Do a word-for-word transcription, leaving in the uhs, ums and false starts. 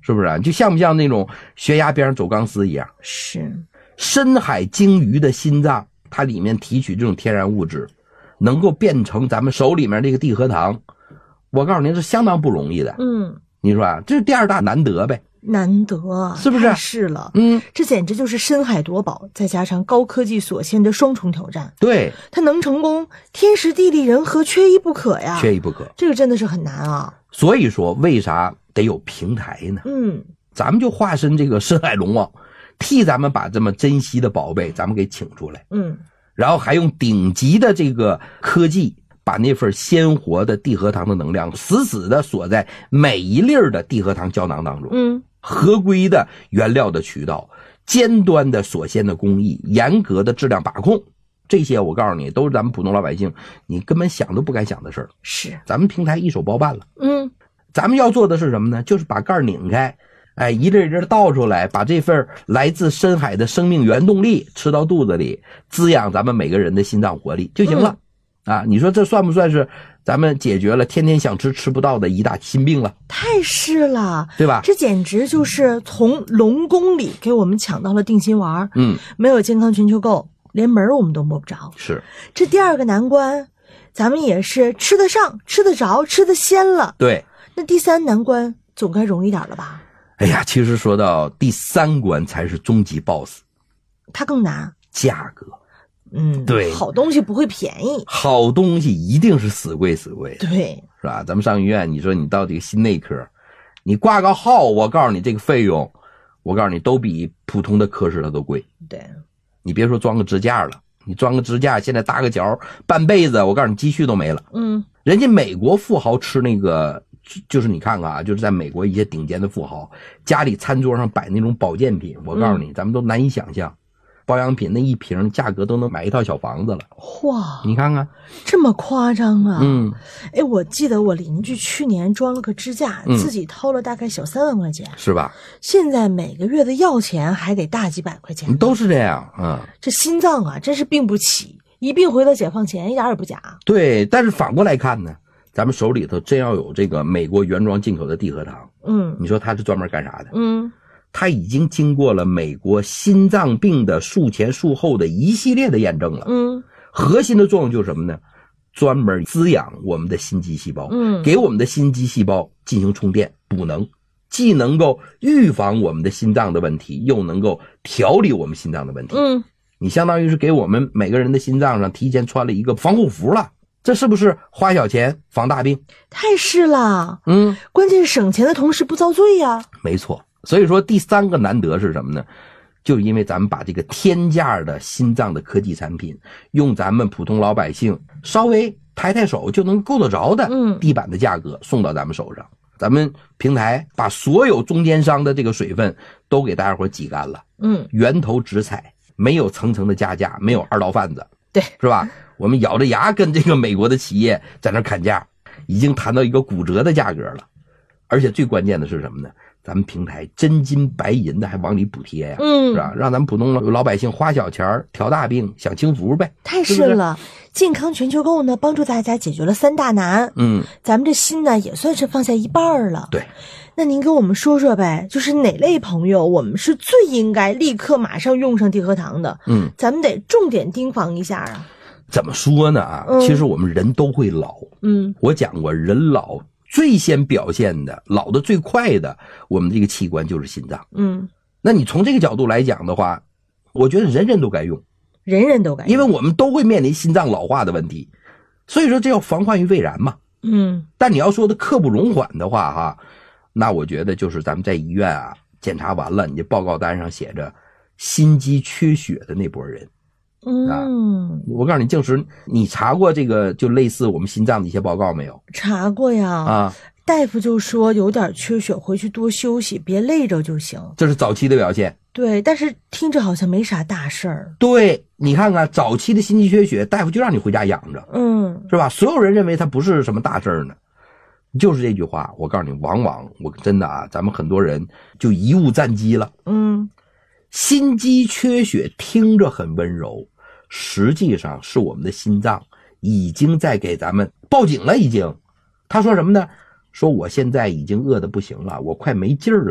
是不是啊？就像不像那种悬崖边上走钢丝一样？ 是。 深海鲸鱼的心脏，它里面提取这种天然物质，能够变成咱们手里面这个地核糖，我告诉您是相当不容易的。 嗯， 你说啊，这是第二大难得呗。 难得， 是不是？ 是了， 嗯， 这简直就是深海夺宝，再加上高科技所献的双重挑战。 对， 它能成功，天时地利人和缺一不可呀， 缺一不可。 这个真的是很难啊。 所以说，为啥得有平台呢？ 嗯， 咱们就化身这个深海龙王，替咱们把这么珍惜的宝贝咱们给请出来。 嗯， 然后还用顶级的这个科技，把那份鲜活的地核糖的能量死死的锁在每一粒的地核糖胶囊当中。 嗯。 合规的原料的渠道，尖端的锁鲜的工艺，严格的质量把控，这些我告诉你都是咱们普通老百姓你根本想都不敢想的事儿。 是， 咱们平台一手包办了。 嗯， 咱们要做的是什么呢？就是把盖拧开，哎，一粒一粒倒出来，把这份来自深海的生命原动力吃到肚子里，滋养咱们每个人的心脏活力就行了。嗯、啊，你说这算不算是咱们解决了天天想吃吃不到的一大心病了？ 太是了， 对吧？ 这简直就是从龙宫里给我们抢到了定心丸。 嗯， 没有健康全球购，连门我们都摸不着。 是， 这第二个难关，咱们也是吃得上、吃得着、吃得鲜了。 对， 那第三难关总该容易点了吧？ 哎呀，其实说到第三关才是终极 boss， 它更难， 价格。 嗯， 对， 好东西不会便宜， 好东西一定是死贵死贵的， 对， 是吧？咱们上医院，你说你到这个心内科，你挂个号，我告诉你这个费用，我告诉你都比普通的科室它都贵。 对， 你别说装个支架了，你装个支架，现在搭个脚半辈子，我告诉你积蓄都没了。 嗯， 人家美国富豪吃那个，就是你看看啊，就是在美国一些顶尖的富豪家里餐桌上摆那种保健品，我告诉你，嗯、咱们都难以想象。保养品那一瓶价格都能买一套小房子了。 哇， 你看看这么夸张啊。 嗯， 哎，我记得我邻居去年装了个支架、嗯、自己掏了大概小三万块钱， 是吧？ 现在每个月的药钱还得大几百块钱， 都是这样。嗯， 这心脏啊真是病不起，一病回到解放前一点也不假。 对，但是反过来看呢，咱们手里头真要有这个美国原装进口的地核糖， 嗯， 你说它是专门干啥的？ 嗯， 它已经经过了美国心脏病的术前术后的一系列的验证了。 嗯， 核心的作用就是什么呢？专门滋养我们的心肌细胞， 嗯， 给我们的心肌细胞进行充电补能，既能够预防我们的心脏的问题，又能够调理我们心脏的问题。 嗯， 你相当于是给我们每个人的心脏上提前穿了一个防护服了。这是不是花小钱防大病？ 太是了。 嗯， 关键是省钱的同时不遭罪呀。 没错。所以说第三个难得是什么呢？就是因为咱们把这个天价的心脏的科技产品，用咱们普通老百姓稍微抬抬手就能够得着的地板的价格送到咱们手上。咱们平台把所有中间商的这个水分都给大家伙挤干了。嗯，源头直采，没有层层的加价，没有二道贩子。 对， 是吧？我们咬着牙跟这个美国的企业在那砍价，已经谈到一个骨折的价格了。而且最关键的是什么呢？咱们平台真金白银的还往里补贴呀，嗯，是吧？让咱们普通老百姓花小钱调大病享清福呗。 太是了，是是健康全球购呢，帮助大家解决了三大难。嗯，咱们这心呢也算是放下一半了。 对， 那您跟我们说说呗，就是哪类朋友我们是最应该立刻马上用上地核糖的？嗯，咱们得重点盯防一下啊。 怎么说呢啊？嗯、其实我们人都会老。嗯，我讲过，人老最先表现的、老的最快的，我们这个器官就是心脏。嗯，那你从这个角度来讲的话，我觉得人人都该用， 人人都该用， 因为我们都会面临心脏老化的问题，所以说这要防患于未然嘛。嗯，但你要说的刻不容缓的话哈，那我觉得就是咱们在医院啊检查完了，你这报告单上写着心肌缺血的那波人。嗯、啊，我告诉你，静时，你查过这个就类似我们心脏的一些报告没有？ 查过呀。 啊， 大夫就说有点缺血，回去多休息，别累着就行。 这是早期的表现。 对，但是听着好像没啥大事儿。 对，你看看早期的心肌缺血，大夫就让你回家养着，嗯，是吧？所有人认为它不是什么大事儿呢。就是这句话，我告诉你，往往我真的啊，咱们很多人就贻误战机了。嗯，心肌缺血听着很温柔。实际上是我们的心脏已经在给咱们报警了，已经。他说什么呢？说我现在已经饿得不行了，我快没劲儿了。